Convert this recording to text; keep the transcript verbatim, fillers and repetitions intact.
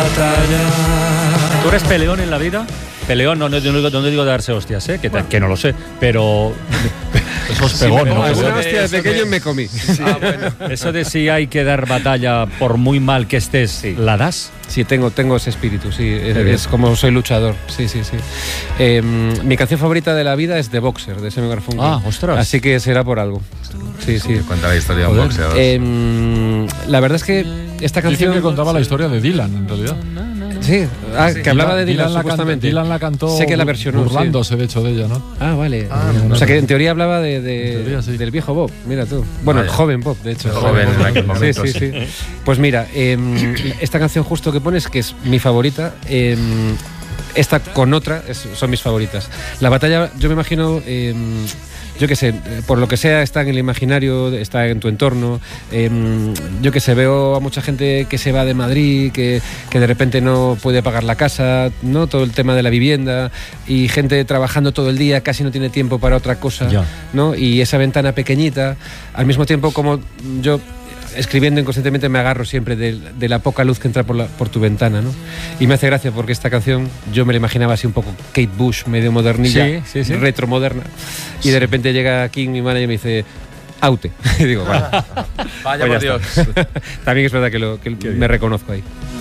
¿Tú eres peleón en la vida? Peleón, no, no, no, no, no digo de darse hostias, ¿eh? que, bueno. que no lo sé, pero... Eso es pegón, sí, ¿no? Alguna hostia de pequeño de... me comí. Sí. Ah, bueno. Eso de si hay que dar batalla por muy mal que estés, sí. ¿la das? Sí, tengo, tengo ese espíritu, sí. Es, es como soy luchador, sí, sí, sí. Eh, mi canción favorita de la vida es The Boxer, de Simon Garfunkel. Ah, ostras. Así que será por algo. Sí, sí. Cuenta la historia de un boxeador. Eh, la verdad es que esta canción... Dicen que contaba la historia de Dylan, en realidad. Sí, ah, sí. que hablaba de Dylan, Dylan la supuestamente. Dylan la cantó sé que la versionó, burlándose, sí. de hecho, de ella, ¿no? Ah, vale. Ah, o sea, que en teoría hablaba de, de, teoría, sí. del viejo Bob, mira tú. Bueno, Vaya. el joven Bob, de hecho. El joven en aquel momento, sí, sí, sí. Pues mira, eh, esta canción justo que pones, que es mi favorita, eh, esta con otra es, son mis favoritas. La batalla, yo me imagino... Eh, yo qué sé, por lo que sea, está en el imaginario, está en tu entorno. Eh, yo qué sé, veo a mucha gente que se va de Madrid, que, que de repente no puede pagar la casa, ¿no? Todo el tema de la vivienda, y gente trabajando todo el día, casi no tiene tiempo para otra cosa, ya. ¿no? Y esa ventana pequeñita, al mismo tiempo como yo... escribiendo inconscientemente me agarro siempre de, de la poca luz que entra por, la, por tu ventana, ¿no? Y me hace gracia porque esta canción yo me la imaginaba así un poco Kate Bush, medio modernilla, sí, sí, sí. retromoderna, y de repente llega King, mi manager, y me dice Aute. Y digo, vale. Vaya por Dios. También es verdad que, lo, que me reconozco ahí.